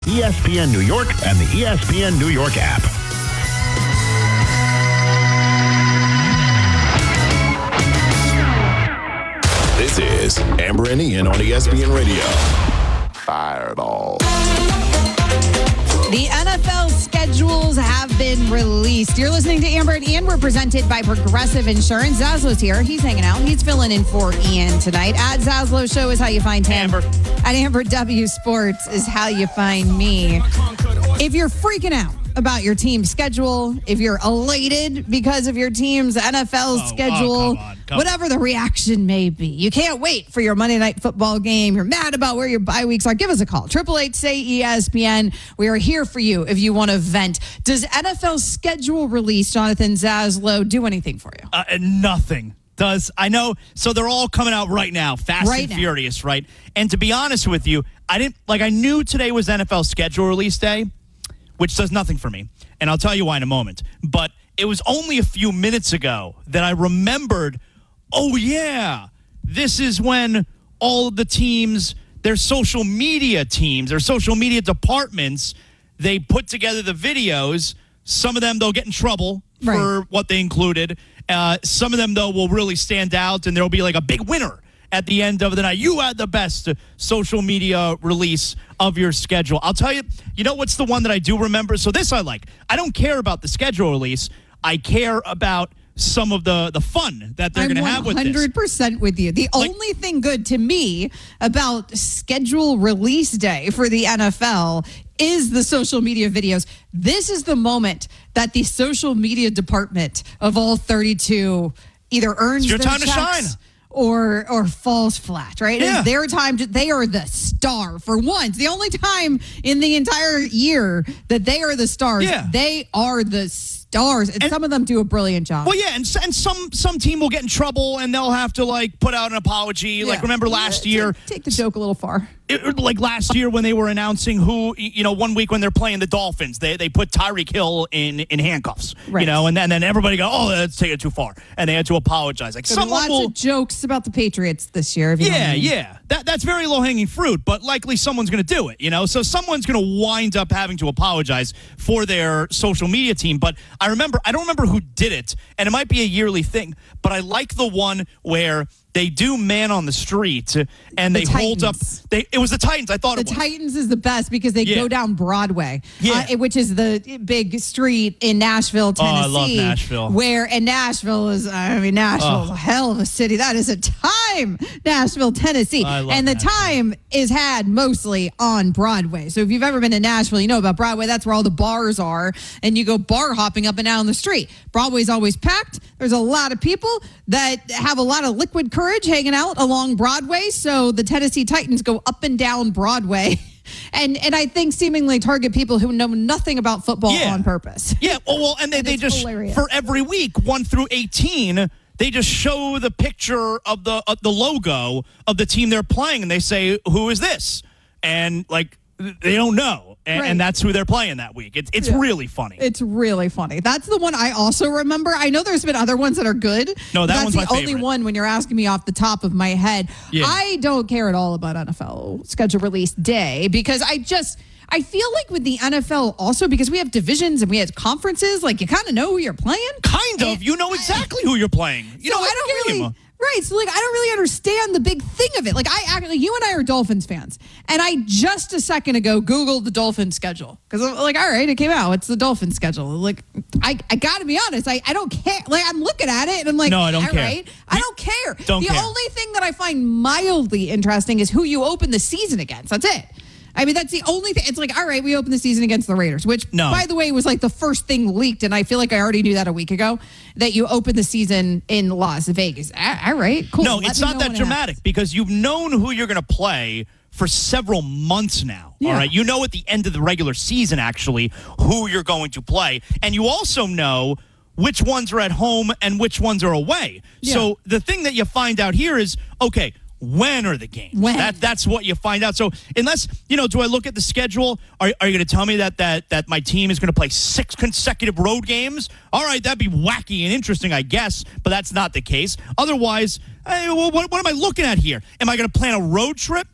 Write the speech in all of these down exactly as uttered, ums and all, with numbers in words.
E S P N New York and the E S P N New York app. This is Amber and Ian on E S P N Radio. Fireball. The N F L schedules have been released. You're listening to Amber and Ian. We're presented by Progressive Insurance. Zasloh's here. He's hanging out. He's filling in for Ian tonight. At Zaslow Show is how you find him. Amber. At Amber W Sports is how you find me. If you're freaking out about your team's schedule, if you're elated because of your team's N F L Oh, schedule, oh, come on, come whatever the reaction may be, you can't wait for your Monday Night Football game. You're mad about where your bye weeks are. Give us a call. Triple eight say E S P N. We are here for you if you want to vent. Does N F L schedule release, Jonathan Zaslow, do anything for you? Uh, nothing. Does I know? So they're all coming out right now, fast Right and now. furious, right? And to be honest with you, I didn't like. I knew today was N F L schedule release day, which does nothing for me, and I'll tell you why in a moment. But it was only a few minutes ago that I remembered. Oh yeah, this is when all of the teams, their social media teams, their social media departments, they put together the videos. Some of them they'll get in trouble Right. for what they included. Uh, some of them, though, will really stand out, and there will be like a big winner at the end of the night. You had the best social media release of your schedule. I'll tell you, you know what's the one that I do remember? So this I like. I don't care about the schedule release. I care about some of the, the fun that they're going to have with this. I'm one hundred percent with you. The Like- only thing good to me about schedule release day for the N F L is the social media videos. This is the moment that the social media department of all thirty-two either earns It's your their time to checks shine. or or falls flat, right? Yeah. It's their time. To, they are the star for once. The only time in the entire year that they are the stars. Yeah. They are the stars. And, And- some of them do a brilliant job. Well, yeah, and, s- and some some team will get in trouble, and they'll have to, like, put out an apology. Like, Yeah. remember last Yeah, year? Take, take the joke a little far. It, like last year when they were announcing who, you know, one week when they're playing the Dolphins, they they put Tyreek Hill in, in handcuffs, Right. you know, and then, and then everybody go, oh, that's taking it too far. And they had to apologize. Like, There's someone lots will, of jokes about the Patriots this year. If you know what I yeah, mean. yeah. That, that's very low-hanging fruit, but likely someone's going to do it, you know? So someone's going to wind up having to apologize for their social media team. But I remember, I don't remember who did it, and it might be a yearly thing, but I like the one where they do man on the street, and they The hold up. Titans. They It was the Titans. I thought The it was. Titans is the best because they Yeah. go down Broadway, Yeah. uh, which is the big street in Nashville, Oh, I Tennessee. love Nashville. Where, and Nashville is, I mean, Nashville's Oh. a hell of a city. That is a time, Nashville, Tennessee. I love and the Nashville. time is had mostly on Broadway. So if you've ever been to Nashville, you know about Broadway. That's where all the bars are. And you go bar hopping up and down the street. Broadway's always packed. There's a lot of people that have a lot of liquid courage hanging out along Broadway. So the Tennessee Titans go up and down Broadway. And and I think seemingly target people who know nothing about football Yeah. on purpose. Yeah, well, well and they, And they it's just, hilarious. for every week, one through eighteen, they just show the picture of the of the logo of the team they're playing, and they say, who is this? And, like, they don't know. And, Right. and that's who they're playing that week. It's it's Yeah. really funny. It's really funny. That's the one I also remember. I know there's been other ones that are good. No, that That's one's the my only favorite. one when you're asking me off the top of my head. Yeah. I don't care at all about N F L schedule release day because I just I feel like with the N F L also because we have divisions and we have conferences, like you kind of know who you're playing. kind of. And- You know exactly who you're playing. You so know I every don't really. game. Right, so like I don't really understand the big thing of it. Like I actually, you and I are Dolphins fans, and I just a second ago Googled the Dolphins schedule because I'm like, all right, it came out. It's the Dolphins schedule. Like I, I got to be honest, I, I don't care. Like I'm looking at it and I'm like, No, I don't all care. right, I don't care. Don't the care. only thing that I find mildly interesting is who you open the season against. That's it. I mean, that's the only thing. It's like, all right, we open the season against the Raiders, which, No. by the way, was like the first thing leaked. And I feel like I already knew that a week ago, that you open the season in Las Vegas. A- All right, cool. No, Let it's me not know that when it dramatic happens. because you've known who you're going to play for several months now. Yeah. All right. You know at the end of the regular season, actually, who you're going to play. And you also know which ones are at home and which ones are away. Yeah. So the thing that you find out here is, okay, when are the games? When? That, that's what you find out. So unless, you know, do I look at the schedule? Are, are you going to tell me that, that, that my team is going to play six consecutive road games? All right, that'd be wacky and interesting, I guess, but that's not the case. Otherwise, I, well, what, what am I looking at here? Am I going to plan a road trip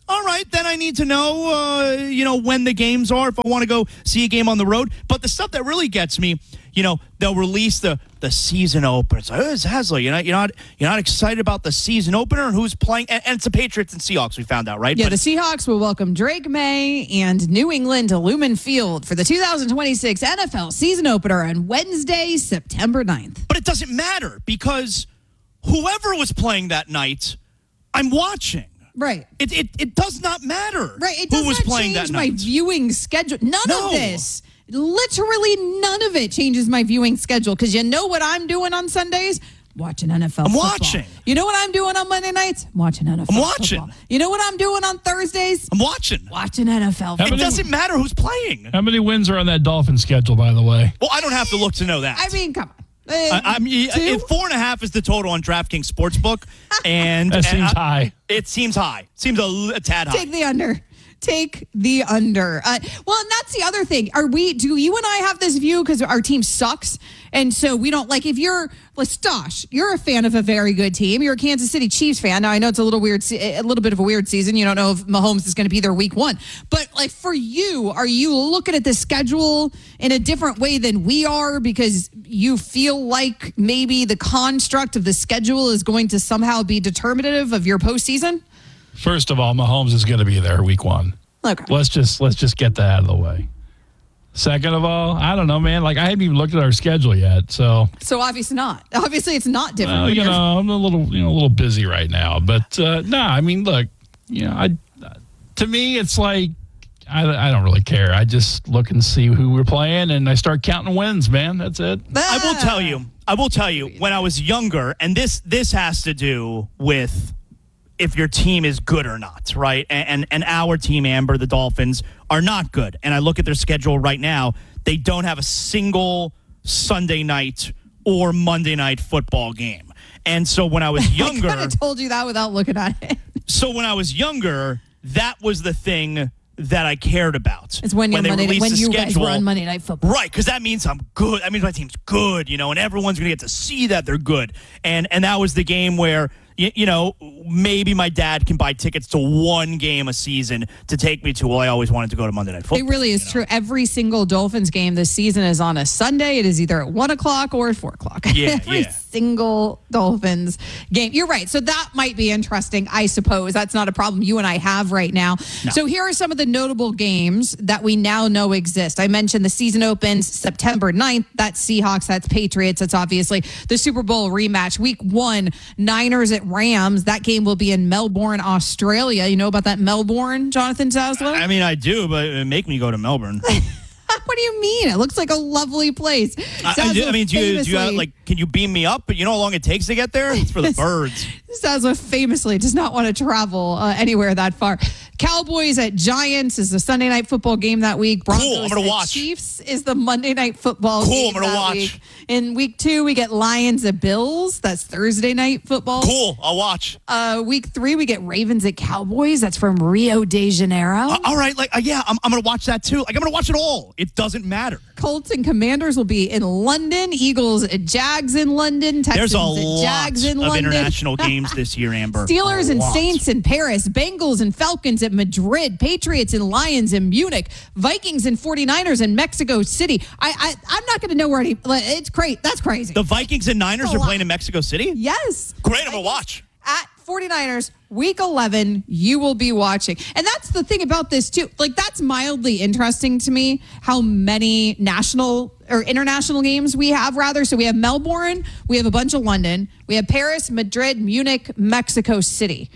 all right, then I need to know, uh, you know, when the games are if I want to go see a game on the road. But the stuff that really gets me, you know, they'll release the, the season opener. It's like, oh, it's Hasler. You're not, you're not, you're not excited about the season opener and who's playing. And, and it's the Patriots and Seahawks. We found out, right? Yeah, but, the Seahawks will welcome Drake May and New England to Lumen Field for the two thousand twenty-six N F L season opener on Wednesday, September ninth. But it doesn't matter because whoever was playing that night, I'm watching. Right. It it, it does not matter. Right. It does who was not playing change that my night. viewing schedule. None No. of this. Literally none of it changes my viewing schedule because you know what I'm doing on Sundays? Watching N F L I'm football. watching. You know what I'm doing on Monday nights? Watching N F L I'm watching. football. You know what I'm doing on Thursdays? I'm watching. Watching N F L How It many- doesn't matter who's playing. How many wins are on that Dolphins schedule, by the way? Well, I don't have to look to know that. I mean, come on. Uh, I, I'm two? uh, four and a half is the total on DraftKings Sportsbook, and That and seems I- high. It seems high. Seems a, l- a tad high. Take the under. Take the under. Uh, well, and that's the other thing. Are we? Do you and I have this view because our team sucks, and so we don't like? If you're, like Stosh, you're a fan of a very good team. You're a Kansas City Chiefs fan. Now I know it's a little weird, se- a little bit of a weird season. You don't know if Mahomes is going to be there week one, but like for you, are you looking at the schedule in a different way than we are because you feel like maybe the construct of the schedule is going to somehow be determinative of your postseason? First of all, Mahomes is going to be there week one. Okay. Let's just let's just get that out of the way. Second of all, I don't know, man. Like I haven't even looked at our schedule yet, so So obviously not. Obviously, it's not different. well, when you you're- know, I'm a little you know a little busy right now. But uh, no, I mean, look, you know, I to me, it's like I, I don't really care. I just look and see who we're playing, and I start counting wins, man. That's it. I will tell you. I will tell you. When I was younger, and this this has to do with if your team is good or not, right? And, and and our team, Amber, the Dolphins, are not good. And I look at their schedule right now; they don't have a single Sunday night or Monday night football game. And so when I was younger, I could have told you that without looking at it. so when I was younger, that was the thing that I cared about. It's when, they you're Monday, released when the you guys schedule. were on Monday Night Football. Right, because that means I'm good. That means my team's good, you know, and everyone's going to get to see that they're good. And and that was the game where, you, you know, maybe my dad can buy tickets to one game a season to take me to. Well, I always wanted to go to Monday Night Football. It really is true. Every single Dolphins game this season is on a Sunday. It is either at one o'clock or at four o'clock. Yeah, Every yeah. single Dolphins game. You're right. So that might be interesting, I suppose. That's not a problem you and I have right now. No. So here are some of the notable games that we now know exist. I mentioned the season opens September ninth. That's Seahawks. That's Patriots. That's obviously the Super Bowl rematch. Week one, Niners at Rams. That game will be in Melbourne, Australia. You know about that Melbourne, Jonathan Zaslow? I mean, I do, but it make me go to Melbourne. What do you mean? It looks like a lovely place. I, I, do- I mean, do you, do you have, famously- like, can you beam me up? But you know how long it takes to get there? It's for the birds. Sazwa famously does not want to travel uh, anywhere that far. Cowboys at Giants is the Sunday night football game that week. Broncos Cool, I'm gonna at watch. Chiefs is the Monday night football Cool, game I'm gonna that watch. week. In week two, we get Lions at Bills. That's Thursday night football. Cool, I'll watch. Uh, week three, we get Ravens at Cowboys. That's from Rio de Janeiro. Uh, all right, like, uh, yeah, I'm, I'm going to watch that too. Like, I'm going to watch it all. It doesn't matter. Colts and Commanders will be in London. Eagles at Jags in London. Texans There's a at lot Jags in of London. international games this year, Amber. Steelers A and lot. Saints in Paris, Bengals and Falcons at Madrid, Patriots and Lions in Munich, Vikings and 49ers in Mexico City. I, I I'm not going to know where any. It's crazy. That's crazy. The Vikings and Niners That's a are playing lot. in Mexico City? Yes. Great, I'm going to watch. At 49ers, week eleven, you will be watching. And that's the thing about this, too. Like, that's mildly interesting to me how many national or international games we have, rather. So we have Melbourne, we have a bunch of London, we have Paris, Madrid, Munich, Mexico City.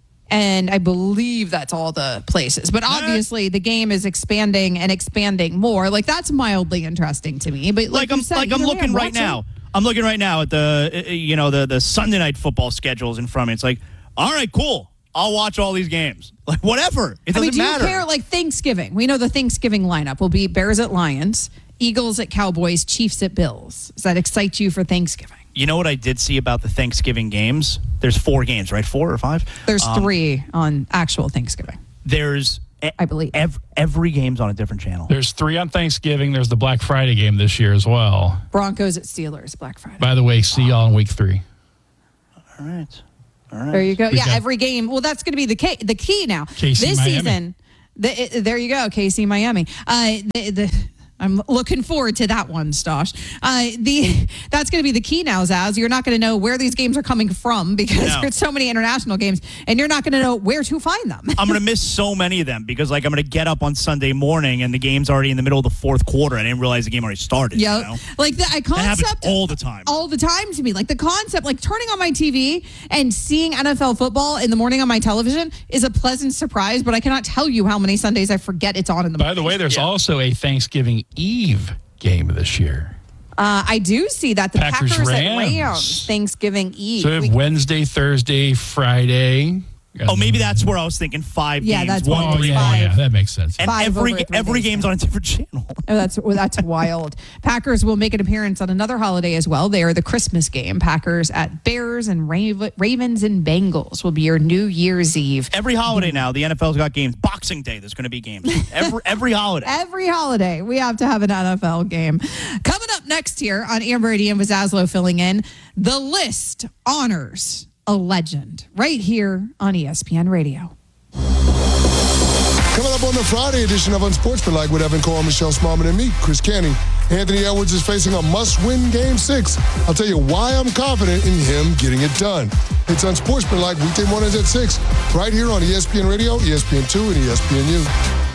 And I believe that's all the places. But obviously, the game is expanding and expanding more. Like, that's mildly interesting to me. But like, Like, I'm, you said, like I'm either way, looking right watching. now. I'm looking right now at the, uh, you know, the, the Sunday night football schedules in front of me. It's like, all right, cool. I'll watch all these games. Like, whatever. It I doesn't mean, do matter. you care? Like Thanksgiving. We know the Thanksgiving lineup will be Bears at Lions, Eagles at Cowboys, Chiefs at Bills. Does that excite you for Thanksgiving? You know what I did see about the Thanksgiving games? There's four games, right? Four or five? There's Um, three on actual Thanksgiving. There's, e- I believe. ev- every game's on a different channel. There's three on Thanksgiving. There's the Black Friday game this year as well. Broncos at Steelers, Black Friday. By the way, see y'all in week three. All right. right. There you go. We yeah, got- every game. Well, that's going to be the key, the key now. K C this Miami. season. The, there you go, K C Miami. Uh, the, the I'm looking forward to that one, Stosh. Uh, the that's going to be the key now, Zaz. You're not going to know where these games are coming from because No. there's so many international games, and you're not going to know where to find them. I'm going to miss so many of them because, like, I'm going to get up on Sunday morning and the game's already in the middle of the fourth quarter. I didn't realize the game already started. Yeah, You know? like the That happens concept all the time. all the time to me. Like the concept, like turning on my T V and seeing N F L football in the morning on my television is a pleasant surprise. But I cannot tell you how many Sundays I forget it's on in the morning. By the way, there's Yeah. also a Thanksgiving Eve game this year. Uh, I do see that the Packers, Packers, and Rams. Rams Thanksgiving Eve. So we have We- Wednesday, Thursday, Friday. Oh, maybe that's where I was thinking five Yeah, games. that's one, what Oh, it was. three, yeah, Five. yeah, that makes sense. And Five every over three every days, game's yeah. on a different channel. Oh, that's well, that's wild. Packers will make an appearance on another holiday as well. They are the Christmas game. Packers at Bears and Rav- Ravens and Bengals will be your New Year's Eve. Every holiday now, the N F L's got games. Boxing Day, there's going to be games. Every every holiday. Every holiday, we have to have an N F L game. Coming up next here on Amber Brady and Vazazlo filling in, the list honors a legend right here on E S P N Radio. Coming up on the Friday edition of Unsportsmanlike with Evan Cole, Michelle Smallman, and me, Chris Canny. Anthony Edwards is facing a must-win Game six. I'll tell you why I'm confident in him getting it done. It's Unsportsmanlike weekday mornings at six, right here on E S P N Radio, E S P N two, and E S P N U.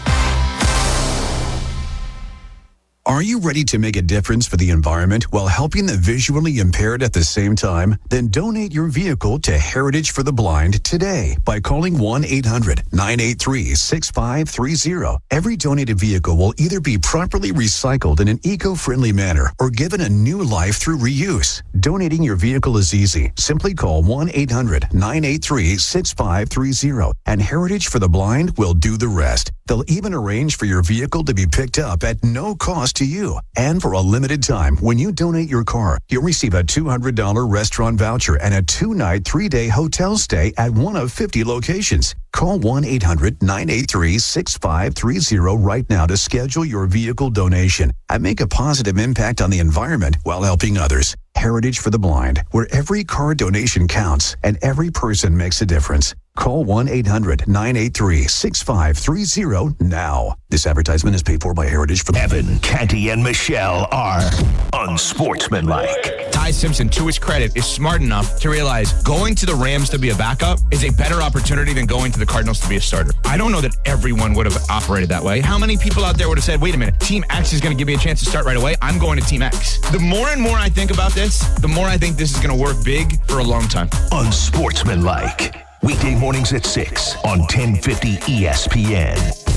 Are you ready to make a difference for the environment while helping the visually impaired at the same time? Then donate your vehicle to Heritage for the Blind today by calling one eight hundred nine eight three six five three zero. Every donated vehicle will either be properly recycled in an eco-friendly manner or given a new life through reuse. Donating your vehicle is easy. Simply call one eight hundred nine eight three six five three zero and Heritage for the Blind will do the rest. They'll even arrange for your vehicle to be picked up at no cost to you. And for a limited time, when you donate your car, you'll receive a two hundred dollars restaurant voucher and a two-night, three-day hotel stay at one of fifty locations. Call one eight hundred nine eight three six five three zero right now to schedule your vehicle donation and make a positive impact on the environment while helping others. Heritage for the Blind, where every car donation counts and every person makes a difference. Call one eight hundred nine eight three six five three zero now. This advertisement is paid for by Heritage for the Evan, Canty, and Michelle are unsportsmanlike. Ty Simpson, to his credit, is smart enough to realize going to the Rams to be a backup is a better opportunity than going to the Cardinals to be a starter. I don't know that everyone would have operated that way. How many people out there would have said, wait a minute, Team X is going to give me a chance to start right away. I'm going to Team X. The more and more I think about this, the more I think this is going to work big for a long time. Unsportsmanlike. Weekday mornings at six on ten fifty E S P N.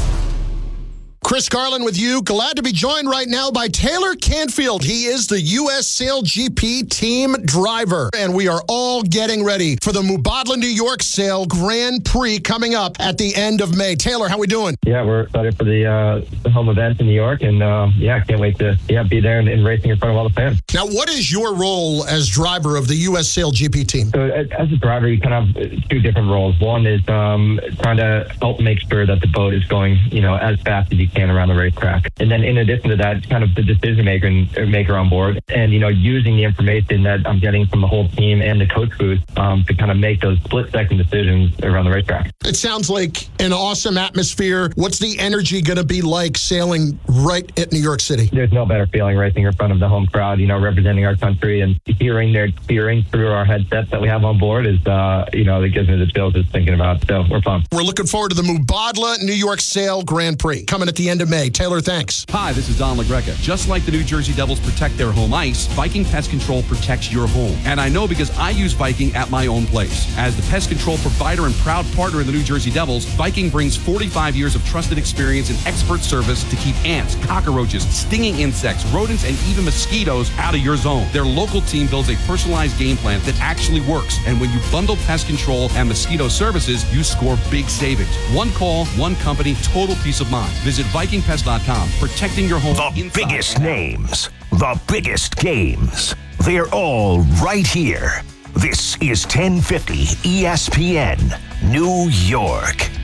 Chris Carlin with you. Glad to be joined right now by Taylor Canfield. He is the U S Sail G P team driver. And we are all getting ready for the Mubadala, New York Sail Grand Prix coming up at the end of May. Taylor, how we doing? Yeah, we're excited for the, uh, the home event in New York. And, uh, yeah, can't wait to yeah be there and, and racing in front of all the fans. Now, what is your role as driver of the U S Sail G P team? So as a driver, you kind of have two different roles. One is um, trying to help make sure that the boat is going, you know, as fast as you can around the racetrack. And then in addition to that, it's kind of the decision maker maker on board and, you know, using the information that I'm getting from the whole team and the coach booth um, to kind of make those split second decisions around the racetrack. It sounds like an awesome atmosphere. What's the energy going to be like sailing right at New York City? There's no better feeling racing in front of the home crowd, you know, representing our country and hearing their cheering through our headsets that we have on board is, uh, you know, it gives me the chills just thinking about it. So we're pumped. We're looking forward to the Mubadala New York Sail Grand Prix coming at the end of May. Taylor, thanks. Hi, this is Don LaGreca. Just like the New Jersey Devils protect their home ice, Viking Pest Control protects your home. And I know because I use Viking at my own place. As the pest control provider and proud partner in the New Jersey Devils, Viking brings forty-five years of trusted experience and expert service to keep ants, cockroaches, stinging insects, rodents, and even mosquitoes out of your zone. Their local team builds a personalized game plan that actually works. And when you bundle pest control and mosquito services, you score big savings. One call, one company, total peace of mind. Visit Viking Pest dot com. Protecting your home. The biggest names, the biggest games. They're all right here. This is ten fifty E S P N, New York.